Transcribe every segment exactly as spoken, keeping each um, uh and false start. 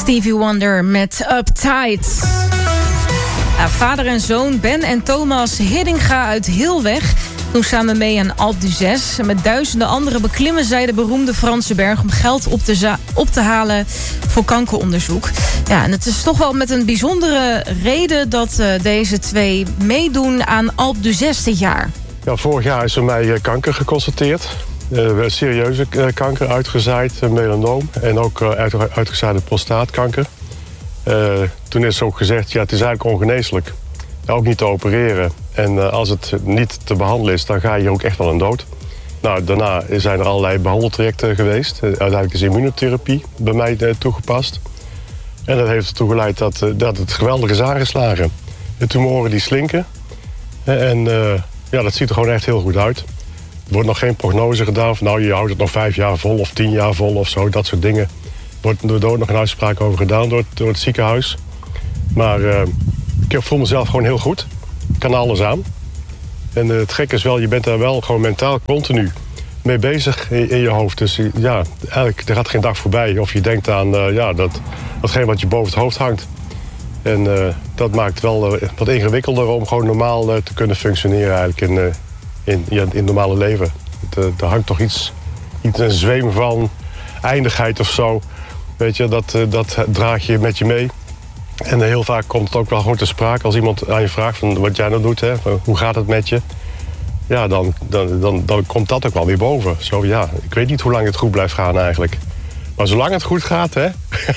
Stevie Wonder met Uptight. Ja, vader en zoon Ben en Thomas Hiddinga uit Heelweg doen samen mee aan Alpe d'Huez. Met duizenden anderen beklimmen zij de beroemde Franse berg om geld op te, za- op te halen voor kankeronderzoek. Ja, en het is toch wel met een bijzondere reden dat uh, deze twee meedoen aan Alpe d'Huez dit jaar. Ja, vorig jaar is er mij uh, kanker geconstateerd. Uh, serieuze uh, kanker uitgezaaid, uh, melanoom en ook uh, uit, uitgezaaide prostaatkanker. Uh, toen is ook gezegd, ja, het is eigenlijk ongeneeslijk. Ook niet te opereren. En uh, als het niet te behandelen is, dan ga je hier ook echt wel aan dood. Nou, daarna zijn er allerlei behandeltrajecten geweest. Uh, uiteindelijk is immunotherapie bij mij uh, toegepast. En dat heeft ertoe geleid dat, uh, dat het geweldig is aangeslagen. De tumoren die slinken. Uh, en uh, ja, dat ziet er gewoon echt heel goed uit. Er wordt nog geen prognose gedaan van nou, je houdt het nog vijf jaar vol of tien jaar vol of zo. Dat soort dingen. Er wordt er nog een uitspraak over gedaan door, door het ziekenhuis. Maar uh, ik voel mezelf gewoon heel goed. Ik kan alles aan. En uh, het gekke is wel, je bent daar wel gewoon mentaal continu mee bezig in, in je hoofd. Dus uh, ja, eigenlijk er gaat geen dag voorbij of je denkt aan uh, ja, dat, datgene wat je boven het hoofd hangt. En uh, dat maakt het wel uh, wat ingewikkelder om gewoon normaal uh, te kunnen functioneren eigenlijk in, uh, in, ja, in het normale leven. Het, uh, er hangt toch iets, iets een zweem van eindigheid of zo. Weet je, dat, uh, dat draag je met je mee. En uh, heel vaak komt het ook wel gewoon te sprake als iemand aan je vraagt van wat jij nou doet, hè, hoe gaat het met je? Ja, dan, dan, dan, dan komt dat ook wel weer boven. Zo ja, ik weet niet hoe lang het goed blijft gaan eigenlijk. Maar zolang het goed gaat, hè,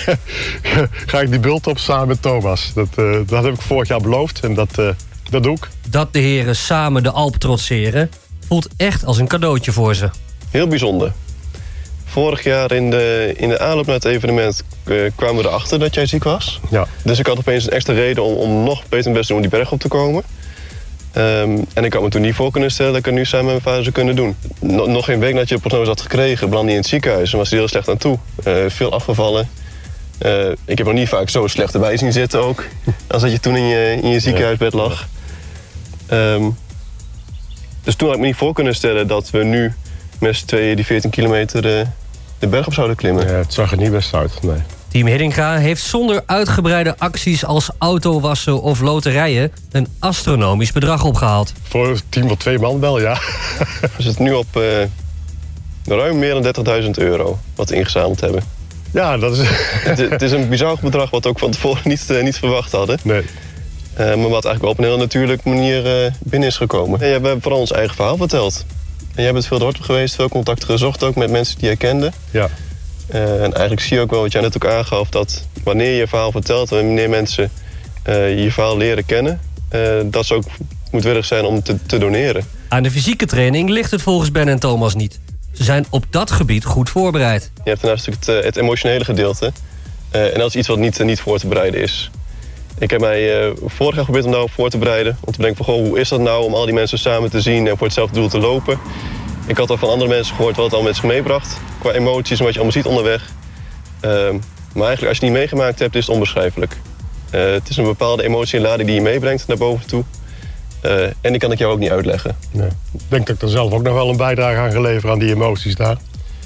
ga ik die bult op samen met Thomas. Dat, uh, dat heb ik vorig jaar beloofd en dat, uh, dat doe ik. Dat de heren samen de Alpen trotseren voelt echt als een cadeautje voor ze. Heel bijzonder. Vorig jaar in de, in de aanloop naar het evenement uh, kwamen we erachter dat jij ziek was. Ja. Dus ik had opeens een extra reden om, om nog beter mijn best te doen om die berg op te komen. Um, en ik had me toen niet voor kunnen stellen dat ik het nu samen met mijn vader zou kunnen doen. No, nog geen week nadat je de prognose had gekregen, belandde hij in het ziekenhuis en was hij heel slecht aan toe. Uh, veel afgevallen. Uh, ik heb nog niet vaak zo slecht erbij zien zitten ook, als dat je toen in je, in je ziekenhuisbed lag. Um, dus toen had ik me niet voor kunnen stellen dat we nu met z'n tweeën die veertien kilometer de, de berg op zouden klimmen. Ja, het zag er niet best uit, nee. Team Hiddinga heeft zonder uitgebreide acties als autowassen of loterijen een astronomisch bedrag opgehaald. Voor een team van twee man wel, ja. We zitten nu op uh, ruim meer dan dertigduizend euro wat we ingezameld hebben. Ja, dat is... het, het is een bizar bedrag wat we ook van tevoren niet, uh, niet verwacht hadden. Nee. Uh, maar wat eigenlijk wel op een heel natuurlijke manier uh, binnen is gekomen. En ja, we hebben vooral ons eigen verhaal verteld. En jij bent veel door geweest, veel contacten gezocht ook met mensen die jij kende. Ja. Uh, en eigenlijk zie je ook wel wat jij net ook aangaf, dat wanneer je je verhaal vertelt en wanneer mensen uh, je verhaal leren kennen, uh, dat ze ook moedwillig zijn om te, te doneren. Aan de fysieke training ligt het volgens Ben en Thomas niet. Ze zijn op dat gebied goed voorbereid. Je hebt daarnaast natuurlijk het, het emotionele gedeelte. Uh, en dat is iets wat niet, niet voor te bereiden is. Ik heb mij uh, vorig jaar geprobeerd om daarop voor te bereiden. Om te bedenken van, goh, hoe is dat nou om al die mensen samen te zien en voor hetzelfde doel te lopen. Ik had al van andere mensen gehoord wat het al met zich meebracht. Qua emoties en wat je allemaal ziet onderweg. Uh, maar eigenlijk als je het niet meegemaakt hebt, is het onbeschrijfelijk. Uh, het is een bepaalde emotie en lading die je meebrengt naar boven toe. Uh, en die kan ik jou ook niet uitleggen. Nee. Ik denk dat ik er zelf ook nog wel een bijdrage aan geleverd aan die emoties daar.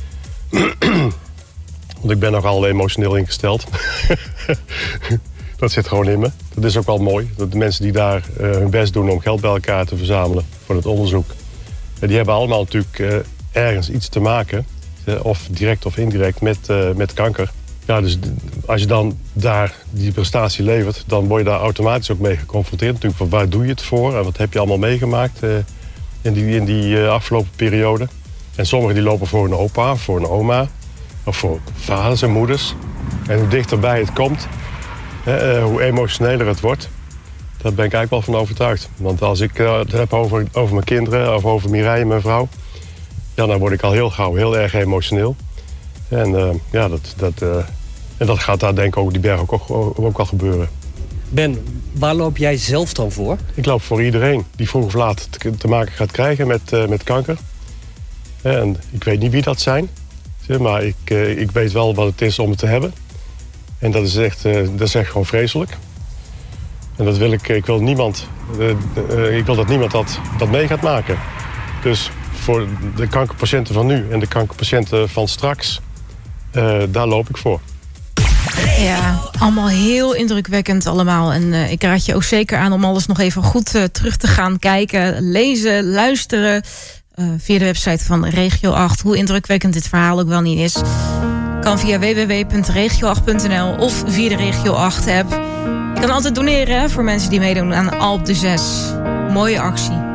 Want ik ben nogal emotioneel ingesteld. Dat zit gewoon in me. Dat is ook wel mooi. Dat de mensen die daar uh, hun best doen om geld bij elkaar te verzamelen voor het onderzoek. Uh, die hebben allemaal natuurlijk uh, ergens iets te maken. Uh, of direct of indirect met, uh, met kanker. Ja, dus als je dan daar die prestatie levert, dan word je daar automatisch ook mee geconfronteerd. Natuurlijk, van waar doe je het voor en wat heb je allemaal meegemaakt uh, in die, in die uh, afgelopen periode. En sommigen die lopen voor een opa, voor een oma, of voor vaders en moeders. En hoe dichterbij het komt, uh, hoe emotioneler het wordt. Daar ben ik eigenlijk wel van overtuigd. Want als ik uh, het heb over, over mijn kinderen of over Mireille, mijn vrouw, ja, dan word ik al heel gauw heel erg emotioneel. En uh, ja, dat, dat, uh, en dat gaat daar denk ik ook die berg ook, ook, ook wel gebeuren. Ben, waar loop jij zelf dan voor? Ik loop voor iedereen die vroeg of laat te, te maken gaat krijgen met, uh, met kanker. En ik weet niet wie dat zijn, maar ik, uh, ik weet wel wat het is om het te hebben. En dat is echt, uh, dat is echt gewoon vreselijk. En dat wil ik, ik wil niemand, uh, uh, ik wil dat niemand dat, dat mee gaat maken. Dus voor de kankerpatiënten van nu en de kankerpatiënten van straks, uh, daar loop ik voor. Ja, allemaal heel indrukwekkend allemaal. En uh, ik raad je ook zeker aan om alles nog even goed uh, terug te gaan kijken, lezen, luisteren. Uh, via de website van Regio acht. Hoe indrukwekkend dit verhaal ook wel niet is. Kan via w w w punt regio acht punt n l of via de Regio acht app. Je kan altijd doneren hè, voor mensen die meedoen aan Alpe d'Huez. Mooie actie.